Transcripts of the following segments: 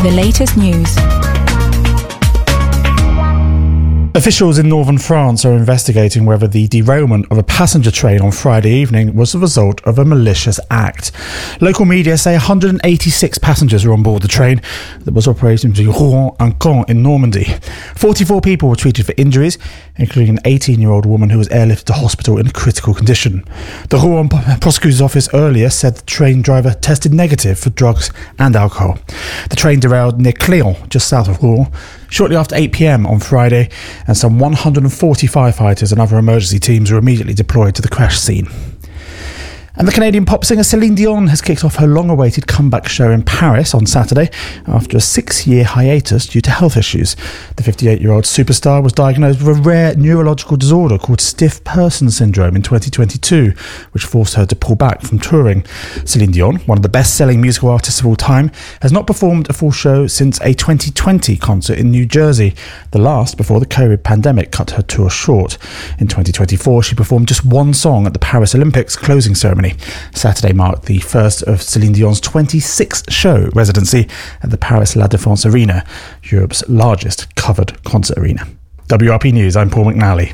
The latest news. Officials in northern France are investigating whether the derailment of a passenger train on Friday evening was the result of a malicious act. Local media say 186 passengers were on board the train that was operating between Rouen and Caen in Normandy. 44 people were treated for injuries, including an 18-year-old woman who was airlifted to hospital in a critical condition. The Rouen prosecutor's office earlier said the train driver tested negative for drugs and alcohol. The train derailed near Cléon, just south of Rouen, shortly after 8 p.m. on Friday, and some 140 firefighters and other emergency teams were immediately deployed to the crash scene. And the Canadian pop singer Celine Dion has kicked off her long-awaited comeback show in Paris on Saturday after a 6-year hiatus due to health issues. The 58-year-old superstar was diagnosed with a rare neurological disorder called stiff person syndrome in 2022, which forced her to pull back from touring. Celine Dion, one of the best-selling musical artists of all time, has not performed a full show since a 2020 concert in New Jersey, the last before the COVID pandemic cut her tour short. In 2024, she performed just one song at the Paris Olympics closing ceremony. Saturday marked the first of Celine Dion's 26th show residency at the Paris La Défense Arena, Europe's largest covered concert arena. WRP News, I'm Paul McNally.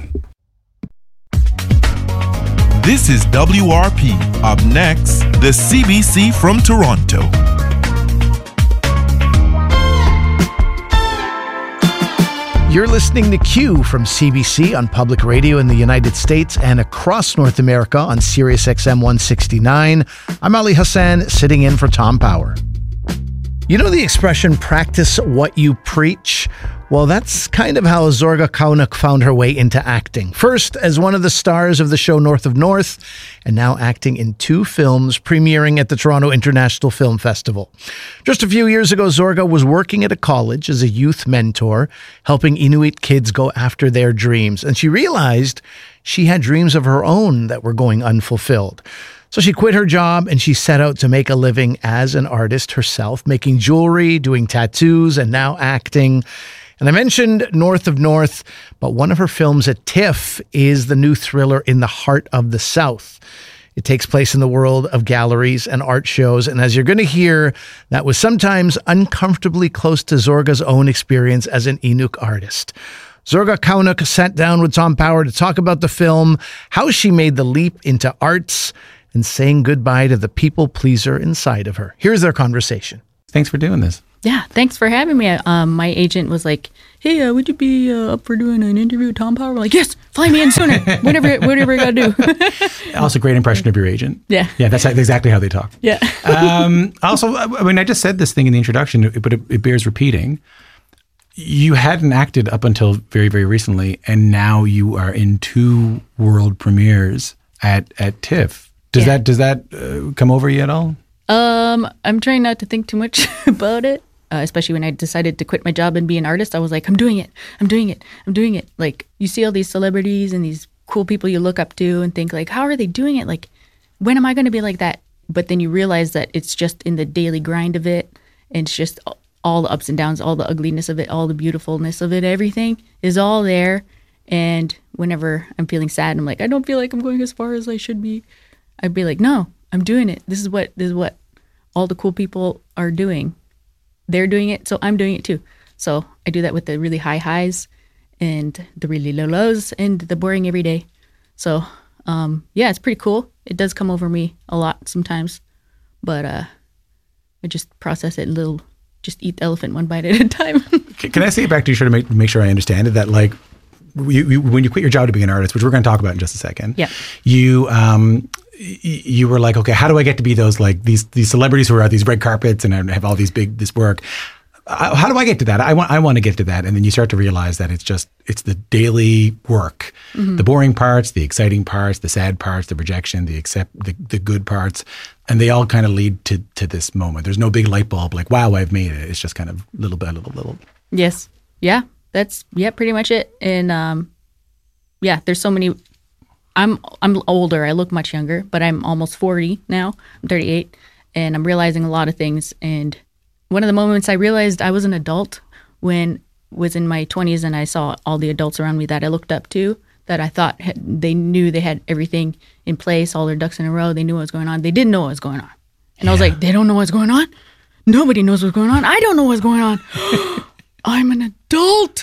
This is WRP. Up next, the CBC from Toronto. You're listening to Q from CBC on public radio in the United States and across North America on Sirius XM 169. I'm Ali Hassan, sitting in for Tom Power. You know the expression, practice what you preach? Well, that's kind of how Zorga Kaunak found her way into acting. First, as one of the stars of the show North of North, and now acting in 2 films premiering at the Toronto International Film Festival. Just a few years ago, Zorga was working at a college as a youth mentor, helping Inuit kids go after their dreams. And she realized she had dreams of her own that were going unfulfilled. So she quit her job and she set out to make a living as an artist herself, making jewelry, doing tattoos, and now acting. And I mentioned North of North, but one of her films at TIFF is the new thriller In the Heart of the South. It takes place in the world of galleries and art shows, and as you're going to hear, that was sometimes uncomfortably close to Zorga's own experience as an Inuk artist. Zorga Kaunak sat down with Tom Power to talk about the film, how she made the leap into arts, and saying goodbye to the people pleaser inside of her. Here's their conversation. Thanks for doing this. Yeah, thanks for having me. My agent was like, hey, would you be up for doing an interview with Tom Power? We're like, yes, fly me in sooner. whatever I got to do. Also, great impression of your agent. Yeah. Yeah, that's exactly how they talk. Yeah. Also, I mean, I just said this thing in the introduction, but it bears repeating. You hadn't acted up until very, very recently, and now you are in 2 world premieres at TIFF. Does that come over you at all? I'm trying not to think too much about it, especially when I decided to quit my job and be an artist. I was like, I'm doing it. Like, you see all these celebrities and these cool people you look up to and think, like, how are they doing it? Like, when am I going to be like that? But then you realize that it's just in the daily grind of it, and it's just all the ups and downs, all the ugliness of it, all the beautifulness of it, everything is all there. And whenever I'm feeling sad, I'm like, I don't feel like I'm going as far as I should be. I'd be like, no, I'm doing it. This is what all the cool people are doing. They're doing it, so I'm doing it too. So I do that with the really high highs and the really low lows and the boring every day. So yeah, it's pretty cool. It does come over me a lot sometimes, but I just process it just eat the elephant one bite at a time. Can I say it back to you to make sure I understand it? That like, when you quit your job to be an artist, which we're going to talk about in just a second, yeah, you were like, okay, how do I get to be those, like, these celebrities who are at these red carpets and have all this work? How do I get to that? I want to get to that. And then you start to realize that it's the daily work, the boring parts, the exciting parts, the sad parts, the rejection, the good parts, and they all kind of lead to this moment. There's no big light bulb like, wow, I've made it. It's just kind of little by little. Yes. Yeah. That's pretty much it. And yeah, there's so many. I'm older. I look much younger, but I'm almost 40 now. I'm 38, and I'm realizing a lot of things. And one of the moments I realized I was an adult when was in my 20s, and I saw all the adults around me that I looked up to, that I thought they knew they had everything in place, all their ducks in a row. They knew what was going on. They didn't know what was going on. And I was like, they don't know what's going on? Nobody knows what's going on. I don't know what's going on. I'm an adult.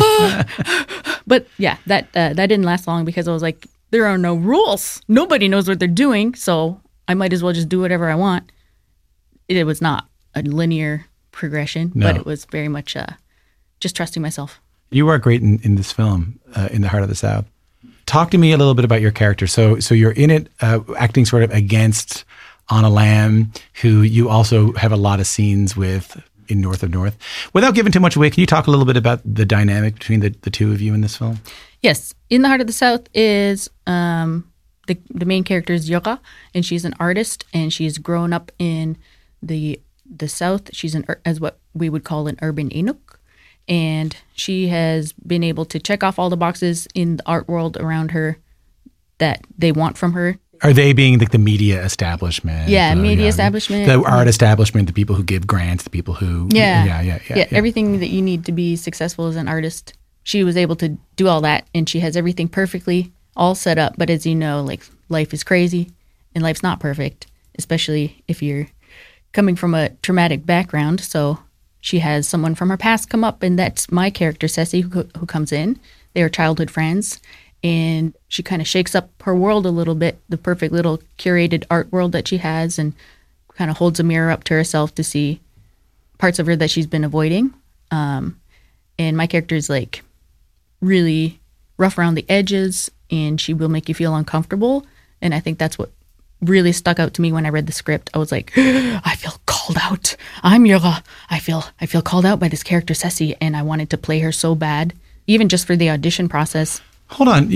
But yeah, that didn't last long because I was like, there are no rules. Nobody knows what they're doing, so I might as well just do whatever I want. It was not a linear progression, but it was very much just trusting myself. You are great in this film, In the Heart of the South. Talk to me a little bit about your character. So you're in it acting sort of against Anna Lamb, who you also have a lot of scenes with in North of North. Without giving too much away, can you talk a little bit about the dynamic between the two of you in this film? Yes. In the Heart of the South is the main character is Yoga, and she's an artist, and she's grown up in the South. She's as what we would call an urban Inuk, and she has been able to check off all the boxes in the art world around her that they want from her. Are they being like the media establishment? Yeah, media establishment. The art establishment, the people who give grants, the people who... Yeah, everything that you need to be successful as an artist. She was able to do all that, and she has everything perfectly all set up. But as you know, like, life is crazy, and life's not perfect, especially if you're coming from a traumatic background. So she has someone from her past come up, and that's my character, Ceci, who comes in. They are childhood friends. And she kind of shakes up her world a little bit, the perfect little curated art world that she has, and kind of holds a mirror up to herself to see parts of her that she's been avoiding. And my character is like really rough around the edges, and she will make you feel uncomfortable. And I think that's what really stuck out to me when I read the script. I was like, I feel called out. I'm Yoga. I feel called out by this character, Ceci, and I wanted to play her so bad, even just for the audition process. Hold on,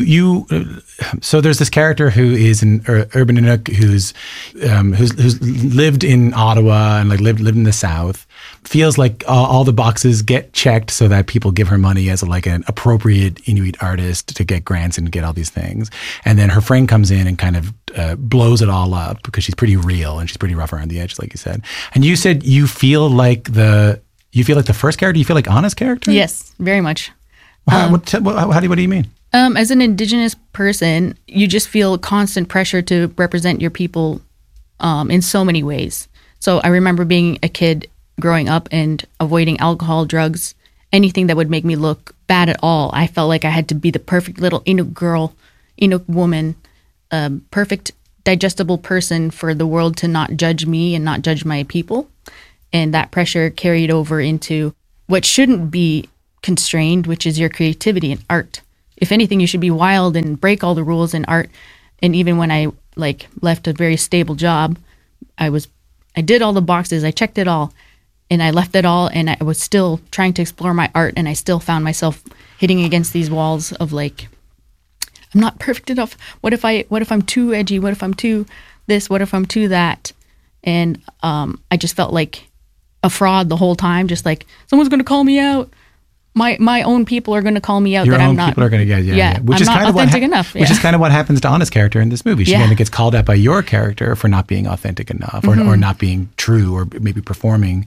so there's this character who is an urban Inuk who's lived in Ottawa and like lived in the South. Feels like all the boxes get checked so that people give her money as like an appropriate Inuit artist to get grants and get all these things. And then her friend comes in and kind of blows it all up because she's pretty real and she's pretty rough around the edges, like you said. And you said you feel like the first character. You feel like Anna's character? Yes, very much. What do you mean? As an Indigenous person, you just feel constant pressure to represent your people in so many ways. So I remember being a kid growing up and avoiding alcohol, drugs, anything that would make me look bad at all. I felt like I had to be the perfect little Inuk girl, Inuk woman, perfect digestible person for the world to not judge me and not judge my people. And that pressure carried over into what shouldn't be constrained, which is your creativity and art. If anything, you should be wild and break all the rules in art. And even when I like left a very stable job, I did all the boxes, I checked it all, and I left it all, and I was still trying to explore my art, and I still found myself hitting against these walls of like, I'm not perfect enough. What if I'm too edgy? What if I'm too this? What if I'm too that? And I just felt like a fraud the whole time, just like someone's going to call me out. My own people are going to call me out. Your that own I'm not. People are going to yeah. Which I'm is not kind of authentic enough. Which is kind of what happens to Anna's character in this movie. She kind of gets called out by your character for not being authentic enough, or not being true, or maybe performing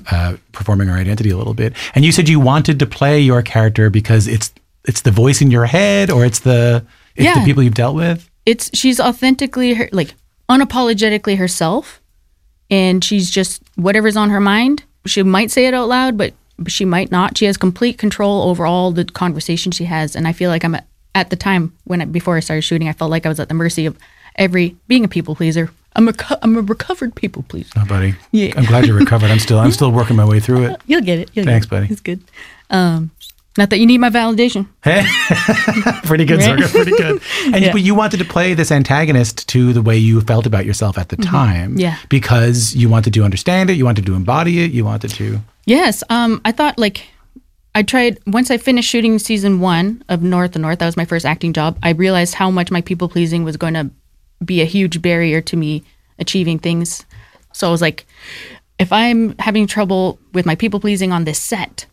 her identity a little bit. And you said you wanted to play your character because it's the voice in your head, or it's the people you've dealt with. She's authentically unapologetically herself, and she's just whatever's on her mind. She might say it out loud, but she might not. She has complete control over all the conversation she has. And I feel like I'm at the time before I started shooting, I felt like I was at the mercy of being a people pleaser. I'm a recovered people pleaser. Oh, buddy. Yeah. I'm glad you're recovered. I'm still working my way through it. You'll get it. Thanks, buddy. It's good. Not that you need my validation. Hey, pretty good, Sorga. Pretty good. But you wanted to play this antagonist to the way you felt about yourself at the time. Yeah. Because you wanted to understand it. You wanted to embody it. You wanted to... Yes. I thought I tried, once I finished shooting season 1 of North of North, that was my first acting job, I realized how much my people pleasing was going to be a huge barrier to me achieving things. So I was like, if I'm having trouble with my people pleasing on this set,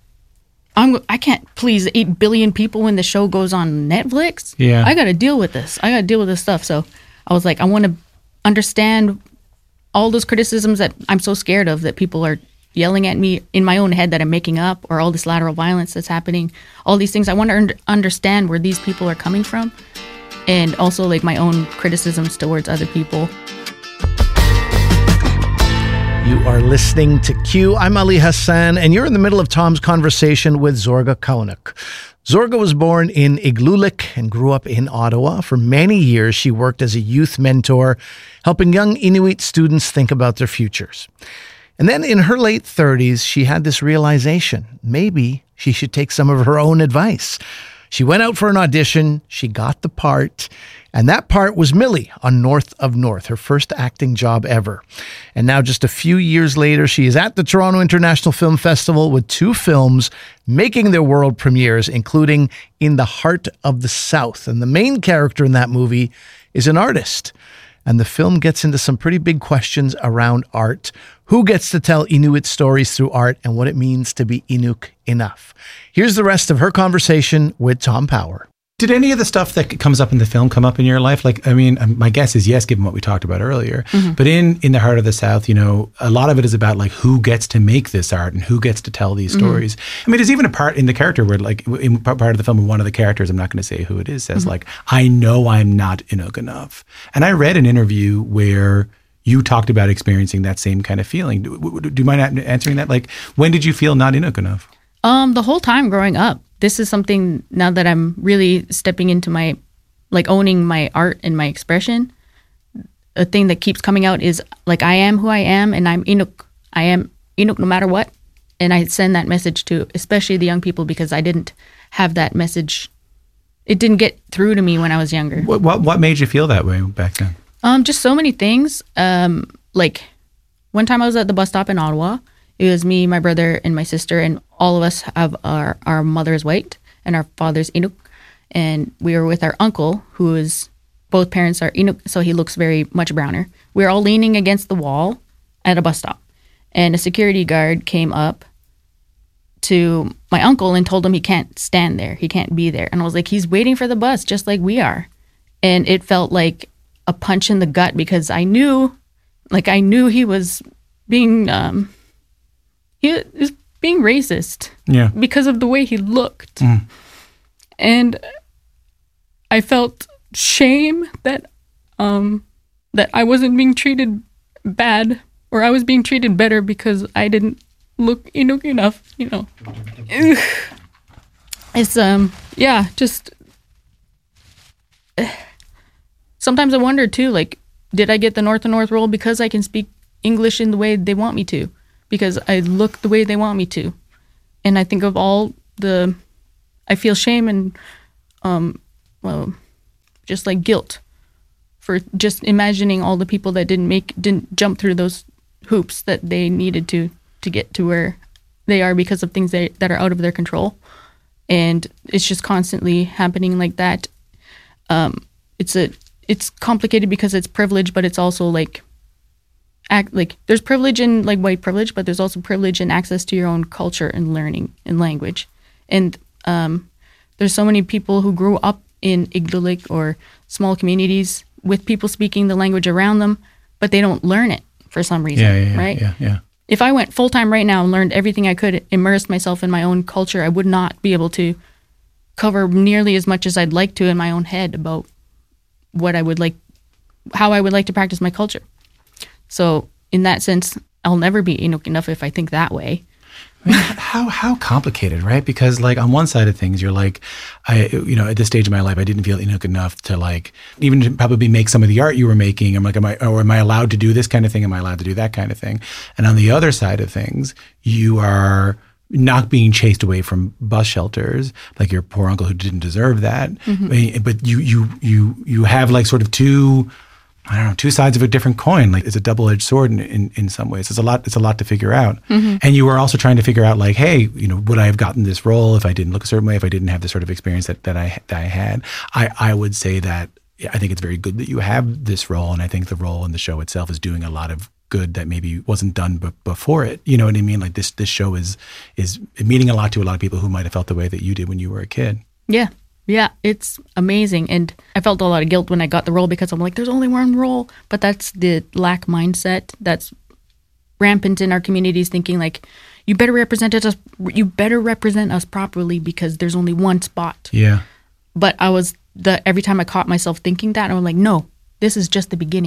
I can't please 8 billion people when the show goes on Netflix. Yeah. I got to deal with this. I got to deal with this stuff. So I was like, I want to understand all those criticisms that I'm so scared of, that people are yelling at me in my own head that I'm making up, or all this lateral violence that's happening, all these things. I want to understand where these people are coming from, and also like my own criticisms towards other people. You are listening to Q. I'm Ali Hassan, and you're in the middle of Tom's conversation with Zorga Kaunik. Zorga was born in Igloolik and grew up in Ottawa. For many years, she worked as a youth mentor, helping young Inuit students think about their futures. And then in her late 30s, she had this realization. Maybe she should take some of her own advice. She went out for an audition, she got the part, and that part was Millie on North of North, her first acting job ever. And now just a few years later, she is at the Toronto International Film Festival with 2 films making their world premieres, including In the Heart of the South. And the main character in that movie is an artist. And the film gets into some pretty big questions around art. Who gets to tell Inuit stories through art and what it means to be Inuk enough? Here's the rest of her conversation with Tom Power. Did any of the stuff that comes up in the film come up in your life? Like, I mean, my guess is yes, given what we talked about earlier. Mm-hmm. But in the Heart of the South, you know, a lot of it is about like who gets to make this art and who gets to tell these stories. I mean, there's even a part in the character where, like, in part of the film, one of the characters, I'm not going to say who it is, says like, "I know I'm not Inuk enough." And I read an interview where you talked about experiencing that same kind of feeling. Do you mind answering that? Like, when did you feel not Inuk enough? The whole time growing up. This is something now that I'm really stepping into my, like, owning my art and my expression. A thing that keeps coming out is like, I am who I am and I'm Inuk. I am Inuk no matter what. And I send that message to especially the young people because I didn't have that message. It didn't get through to me when I was younger. What made you feel that way back then? Just so many things. Like one time I was at the bus stop in Ottawa. It was me, my brother, and my sister, and all of us have our mother is white and our father's Inuk. And we were with our uncle, who is, both parents are Inuk, so he looks very much browner. We were all leaning against the wall at a bus stop. And a security guard came up to my uncle and told him he can't stand there. He can't be there. And I was like, he's waiting for the bus just like we are. And it felt like a punch in the gut because I knew he was being... He is being racist because of the way he looked. And I felt shame that that I wasn't being treated bad or I was being treated better because I didn't look Inuk enough, you know. It's, just... Sometimes I wonder, too, like, did I get the North and North role because I can speak English in the way they want me to? Because I look the way they want me to. And I think of I feel shame and, just like guilt for just imagining all the people that didn't jump through those hoops that they needed to get to where they are because of things that are out of their control. And it's just constantly happening like that. It's complicated because it's privilege, but it's also like, there's privilege in like white privilege, but there's also privilege in access to your own culture and learning and language. And there's so many people who grew up in Igloolik or small communities with people speaking the language around them, but they don't learn it for some reason, right? Yeah. If I went full-time right now and learned everything I could, immersed myself in my own culture, I would not be able to cover nearly as much as I'd like to in my own head about how I would like to practice my culture. So in that sense, I'll never be Inuk enough if I think that way. I mean, how complicated, right? Because like on one side of things, you're like, at this stage of my life, I didn't feel Inuk enough to like even to probably make some of the art you were making. I'm like, am I allowed to do this kind of thing? Am I allowed to do that kind of thing? And on the other side of things, you are not being chased away from bus shelters, like your poor uncle who didn't deserve that. Mm-hmm. I mean, but you have like sort of two sides of a different coin. Like it's a double-edged sword in some ways. It's a lot to figure out. Mm-hmm. And you were also trying to figure out like, hey, would I have gotten this role if I didn't look a certain way, if I didn't have the sort of experience that I had? I would say that I think it's very good that you have this role, and I think the role in the show itself is doing a lot of good that maybe wasn't done before it. You know what I mean? Like this show is meaning a lot to a lot of people who might have felt the way that you did when you were a kid. Yeah, it's amazing. And I felt a lot of guilt when I got the role because I'm like, there's only one role. But that's the lack mindset that's rampant in our communities, thinking like, you better represent us properly because there's only one spot. Yeah. But every time I caught myself thinking that, I was like, no, this is just the beginning.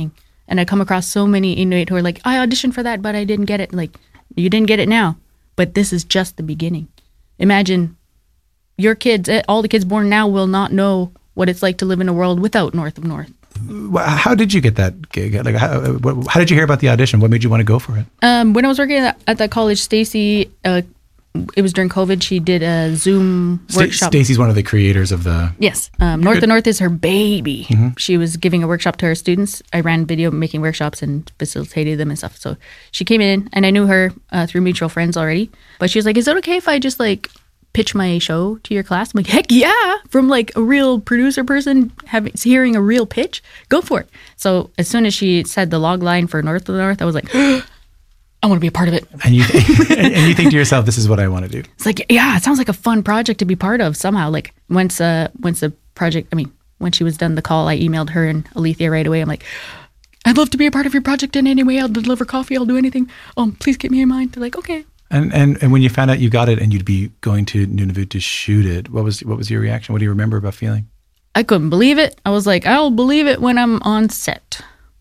And I come across so many Inuit who are like, I auditioned for that, but I didn't get it. Like, you didn't get it now, but this is just the beginning. Imagine your kids, all the kids born now will not know what it's like to live in a world without North of North. How did you get that gig? Like, how did you hear about the audition? What made you want to go for it? When I was working at that college, Stacy, it was during COVID, she did a Zoom workshop. Stacy's one of the creators of the... Yes. North of North is her baby. Mm-hmm. She was giving a workshop to her students. I ran video making workshops and facilitated them and stuff. So she came in, and I knew her through mutual friends already. But she was like, is it okay if I just like pitch my show to your class? I'm like, heck yeah. From like a real producer person hearing a real pitch, go for it. So as soon as she said the log line for North of North, I was like, I want to be a part of it. And you think to yourself, this is what I want to do. It's like, yeah, it sounds like a fun project to be part of somehow. Like once the project, when she was done the call, I emailed her and Alethea right away. I'm like, I'd love to be a part of your project in any way. I'll deliver coffee. I'll do anything. Please keep me in mind. They're like, okay. And when you found out you got it and you'd be going to Nunavut to shoot it, what was your reaction? What do you remember about feeling? I couldn't believe it. I was like, I'll believe it when I'm on set.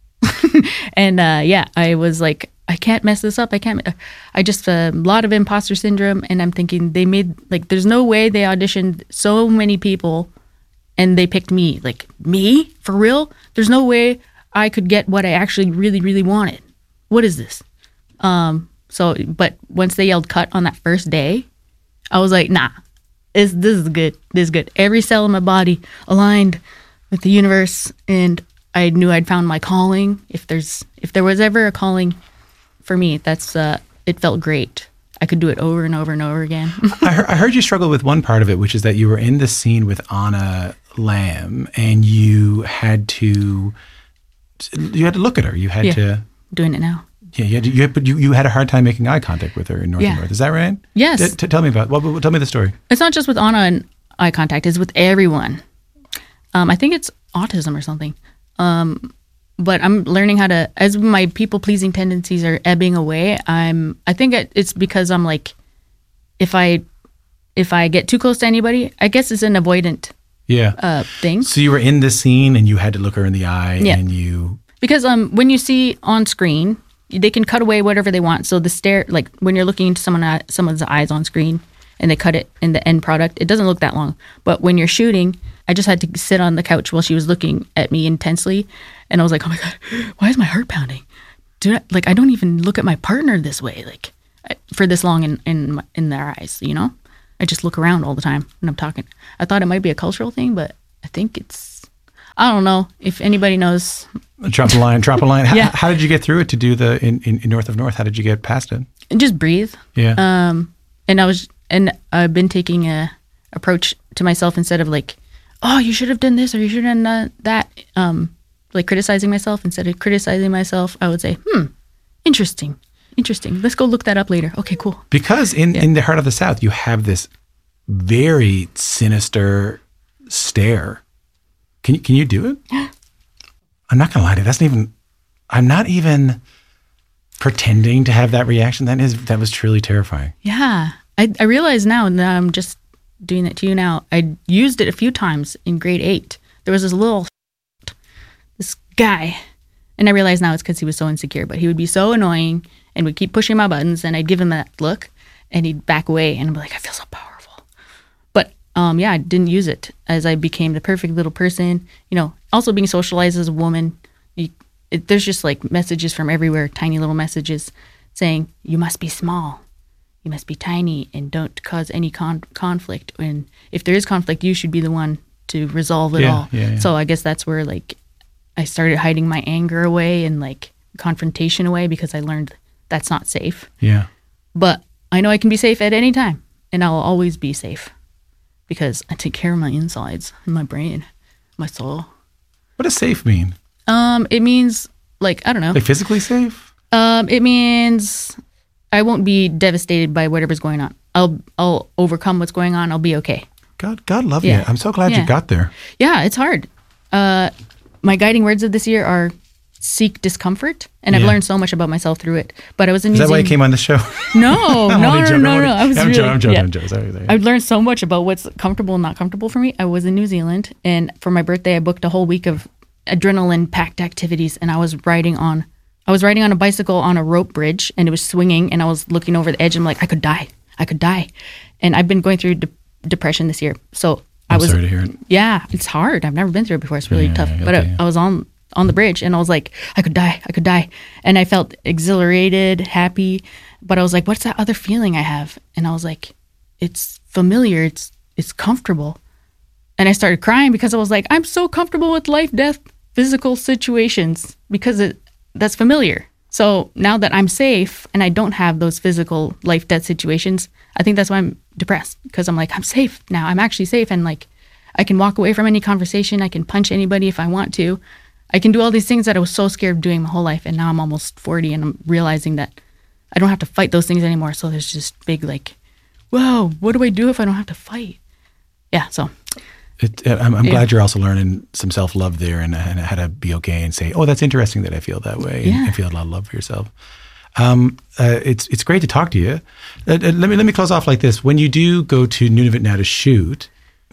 And I was like, I can't mess this up. I just a lot of imposter syndrome. And I'm thinking they made, like, there's no way they auditioned so many people and they picked me. Like, me? For real? There's no way I could get what I actually really, really wanted. What is this? But once they yelled cut on that first day, I was like, nah, this is good. This is good. Every cell in my body aligned with the universe. And I knew I'd found my calling. If there was ever a calling for me, it felt great. I could do it over and over and over again. I heard you struggle with one part of it, which is that you were in the scene with Anna Lamb and you had to look at her. You had to... Doing it now. Yeah, you had a hard time making eye contact with her in North and North. Is that right? Yes. Tell me tell me the story. It's not just with Anna and eye contact. It's with everyone. I think it's autism or something. But I'm learning how to, as my people-pleasing tendencies are ebbing away, I think it's because I'm like, if I get too close to anybody, I guess it's an avoidant thing. So you were in this scene and you had to look her in the eye and you... Because when you see on screen, they can cut away whatever they want. So the stare, like when you're looking into someone's eyes on screen and they cut it in the end product, it doesn't look that long. But when you're shooting, I just had to sit on the couch while she was looking at me intensely. And I was like, oh my God, why is my heart pounding? I don't even look at my partner this way, like for this long in their eyes, you know? I just look around all the time when I'm talking. I thought it might be a cultural thing, but I think I don't know if anybody knows. Drop a line. Yeah. How did you get through it to do in North of North? How did you get past it? Just breathe. Yeah. And I've been taking a approach to myself instead of like, oh, you should have done this or you should have done that. Like criticizing myself. Instead of criticizing myself, I would say, interesting. Let's go look that up later. Okay, cool. Because in the heart of the South, you have this very sinister stare. Can you do it? I'm not gonna lie to you. I'm not even pretending to have that reaction. That was truly terrifying. Yeah. I realize now that I'm just doing it to you now. I used it a few times in grade 8. There was this guy, and I realize now it's because he was so insecure, but he would be so annoying and would keep pushing my buttons, and I'd give him that look and he'd back away and I'd be like, I feel so powerful. But I didn't use it as I became the perfect little person, you know, also being socialized as a woman. There's just like messages from everywhere, tiny little messages saying, you must be small. You must be tiny and don't cause any conflict. And if there is conflict, you should be the one to resolve it all. Yeah. So I guess that's where like I started hiding my anger away and like confrontation away because I learned that's not safe. Yeah. But I know I can be safe at any time and I'll always be safe because I take care of my insides and my brain, my soul. What does safe mean? It means like, I don't know. Like physically safe? It means I won't be devastated by whatever's going on. I'll overcome what's going on. I'll be okay. God love you. I'm so glad you got there. Yeah, it's hard. My guiding words of this year are seek discomfort, and I've learned so much about myself through it. But I was in New Zealand. Is that why you came on the show? No. I'm joking. Sorry. I've learned so much about what's comfortable and not comfortable for me. I was in New Zealand, and for my birthday, I booked a whole week of adrenaline-packed activities, and I was riding on a bicycle on a rope bridge, and it was swinging, and I was looking over the edge, and I'm like, I could die. And I've been going through depression this year, so I'm sorry to hear it. Yeah, it's hard. I've never been through it before. It's really tough. But I was on the bridge, and I was like, I could die. And I felt exhilarated, happy, but I was like, what's that other feeling I have? And I was like, it's familiar, it's comfortable. And I started crying because I was like, I'm so comfortable with life, death, physical situations because that's familiar. So now that I'm safe and I don't have those physical life, death situations, I think that's why I'm depressed, because I'm like, I'm safe now. I'm actually safe, and like I can walk away from any conversation. I can punch anybody if I want to. I can do all these things that I was so scared of doing my whole life. And now I'm almost 40 and I'm realizing that I don't have to fight those things anymore. So there's just big like, whoa, what do I do if I don't have to fight? Yeah, so. I'm glad you're also learning some self-love there and how to be okay and say, oh, that's interesting that I feel that way and feel a lot of love for yourself. It's great to talk to you. Let me close off like this. When you do go to Nunavut now to shoot,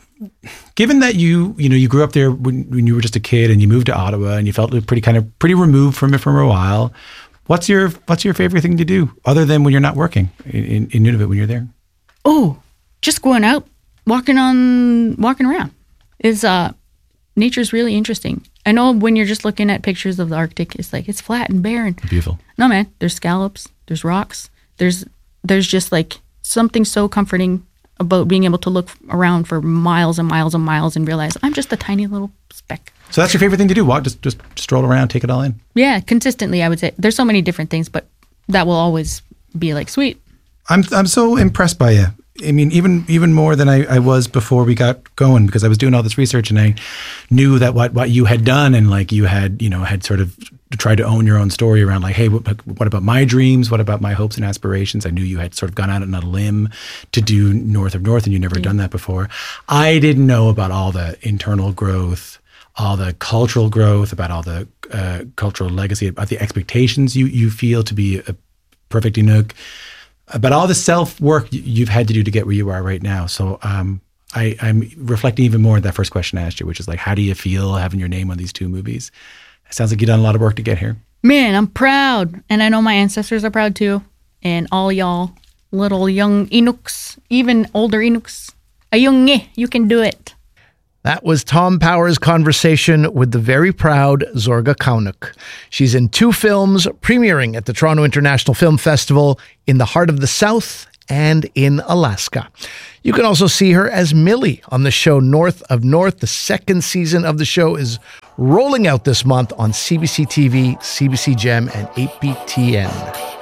given that you grew up there when you were just a kid and you moved to Ottawa and you felt pretty removed from it for a while, what's your favorite thing to do other than when you're not working in Nunavut when you're there? Oh, just going out. Walking around is nature's really interesting. I know when you're just looking at pictures of the Arctic, it's like it's flat and barren. Beautiful. No, man, there's scallops, there's rocks, there's just like something so comforting about being able to look around for miles and miles and miles and realize I'm just a tiny little speck. So that's your favorite thing to do? Walk, just stroll around, take it all in? Yeah, consistently, I would say. There's so many different things, but that will always be like sweet. I'm so impressed by you. I mean, even more than I was before we got going, because I was doing all this research and I knew that what you had done, and like you had sort of tried to own your own story around like, hey, what about my dreams? What about my hopes and aspirations? I knew you had sort of gone out on a limb to do North of North, and you never done that before. I didn't know about all the internal growth, all the cultural growth, about all the cultural legacy, about the expectations you feel to be a perfect Inuk, about all the self-work you've had to do to get where you are right now. So I'm reflecting even more on that first question I asked you, which is like, how do you feel having your name on these two movies? It sounds like you've done a lot of work to get here. Man, I'm proud. And I know my ancestors are proud too. And all y'all little young Inuks, even older Inuks, ayungi, you can do it. That was Tom Power's conversation with the very proud Zorga Kaunuk. She's in 2 films premiering at the Toronto International Film Festival, In the Heart of the South and in Alaska. You can also see her as Millie on the show North of North. The 2nd season of the show is rolling out this month on CBC TV, CBC Gem, and 8BTN.